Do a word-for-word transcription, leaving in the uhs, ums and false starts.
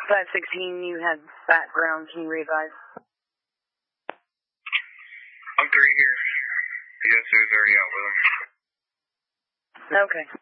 five sixteen, you had background. Can you revise? I'm three here. The S O is already out with him. Okay.